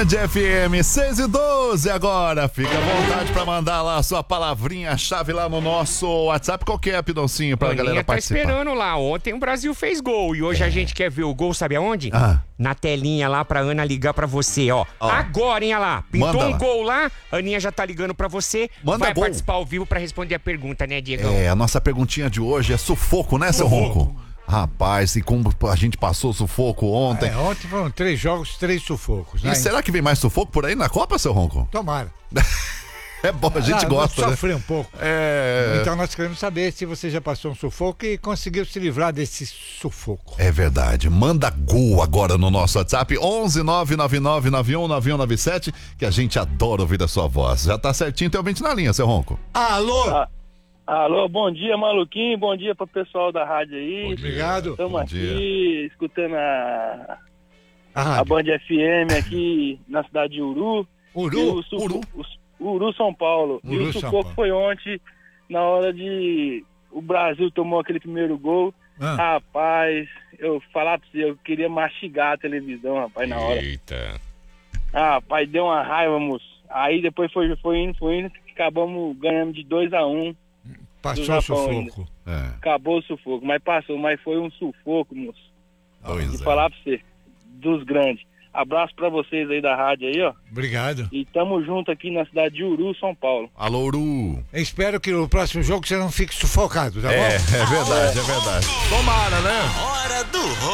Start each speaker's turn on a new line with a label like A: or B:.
A: Band FM 6:12 agora. Fica à vontade pra mandar lá a sua palavrinha-chave lá no nosso WhatsApp. Qual que é, Pidoncinho, pra galera participar?
B: Tá esperando lá. Ontem o Brasil fez gol e hoje a gente quer ver o gol, sabe aonde? Na telinha lá pra Ana ligar pra você, ó. Agora, hein, olha lá. Pintou um gol lá, a Aninha já tá ligando pra você. Vai participar ao vivo pra responder a pergunta, né, Diegão?
A: A nossa perguntinha de hoje é sufoco, né, seu Ronco? Rapaz, e como a gente passou sufoco ontem.
C: Ontem foram 3 jogos, 3 sufocos, né?
A: E será que vem mais sufoco por aí na Copa, seu Ronco?
C: Tomara.
A: É bom, a gente gosta, né?
C: Sofrer um pouco. Então nós queremos saber se você já passou um sufoco e conseguiu se livrar desse sufoco.
A: É verdade. Manda gol agora no nosso WhatsApp 11-999-919197, que a gente adora ouvir a sua voz. Já tá certinho, tem ouvinte na linha, seu Ronco.
C: Alô?
D: Alô, bom dia, maluquinho, bom dia pro pessoal da rádio aí.
C: Obrigado.
D: Estamos aqui escutando a
C: rádio.
D: Band FM aqui na cidade de Uru.
C: Uru,
D: São Paulo.
C: Uru,
D: e o
C: São
D: sufoco
C: Paulo.
D: foi ontem, na hora de o Brasil tomou aquele primeiro gol. Rapaz, eu falar pra você, eu queria mastigar a televisão, rapaz, na hora.
B: Eita.
D: Rapaz, deu uma raiva, moço. Aí depois foi indo, acabamos ganhando de 2-1.
C: Passou o sufoco.
D: Acabou o sufoco, mas passou, mas foi um sufoco, moço.
A: Pois
D: E falar pra você, dos grandes. Abraço pra vocês aí da rádio aí, ó.
C: Obrigado.
D: E tamo junto aqui na cidade de Uru, São Paulo.
A: Alô, Uru.
C: Espero que no próximo jogo você não fique sufocado, tá bom?
A: É verdade, é verdade. Tomara, né?
E: Hora do